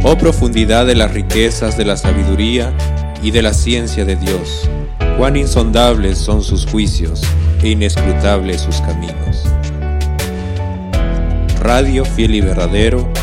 Oh profundidad de las riquezas de la sabiduría y de la ciencia de Dios, cuán insondables son sus juicios e inescrutables sus caminos. Radio Fiel y Verdadero